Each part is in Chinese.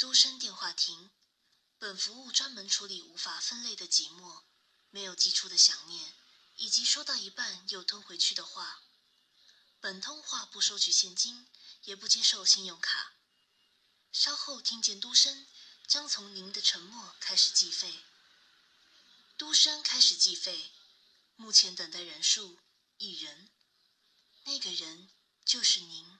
都声电话亭，本服务专门处理无法分类的寂寞，没有寄出的想念，以及说到一半又吞回去的话。本通话不收取现金，也不接受信用卡。稍后听见都声，将从您的沉默开始计费。都声开始计费，目前等待人数1人，那个人就是您。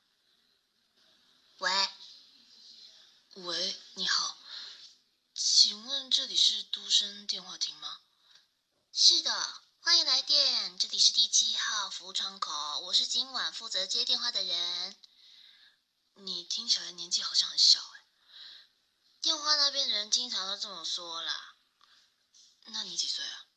喂，你好，请问这里是都声电话亭吗？ 是的，欢迎来电，这里是第7号服务窗口，我是今晚负责接电话的人。 你听起来年纪好像很小哎。 电话那边的人经常都这么说啦。 那你几岁啊？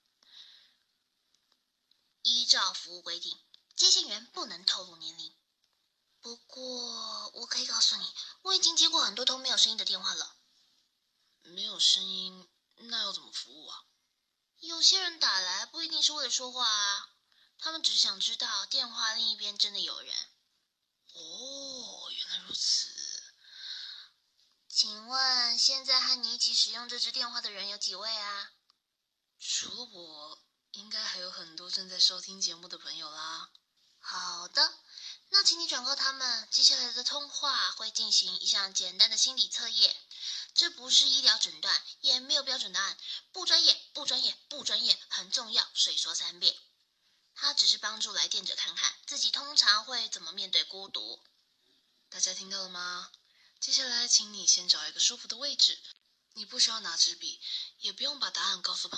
依照服务规定，接线员不能透露年龄。不过我可以告诉你，我已经接过很多通没有声音的电话了。 没有声音，那要怎么服务啊？ 有些人打来不一定是为了说话啊，他们只是想知道电话另一边真的有人。 哦，原来如此。 请问现在和你一起使用这支电话的人有几位啊？ 除了我，应该还有很多正在收听节目的朋友啦。 好的，那请你转告他们，接下来的通话会进行一项简单的心理测验。这不是医疗诊断，也没有标准答案，不专业，不专业，不专业，很重要，所以说3遍。它只是帮助来电者看看自己通常会怎么面对孤独。 大家听到了吗？接下来请你先找一个舒服的位置，你不需要拿纸笔，也不用把答案告诉旁